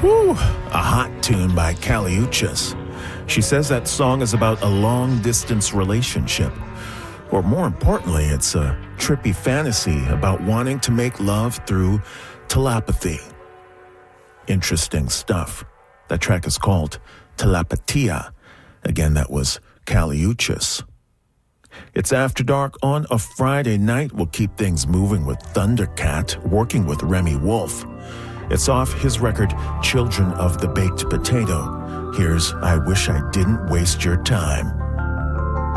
Whew, a hot tune by Kali Uchis. She says that song is about a long-distance relationship. Or more importantly, it's a trippy fantasy about wanting to make love through telepathy. Interesting stuff. That track is called Telepatia. Again, that was Kali Uchis. It's After Dark on a Friday night. We'll keep things moving with Thundercat, working with Remy Wolf. It's off his record, Children of the Baked Potato. Here's I Wish I Didn't Waste Your Time.